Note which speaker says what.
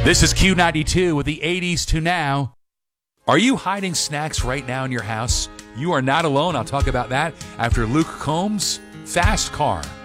Speaker 1: This is Q92 with the 80s to now. Are you hiding snacks right now in your house? You are not alone. I'll talk about that after Luke Combs' Fast Car.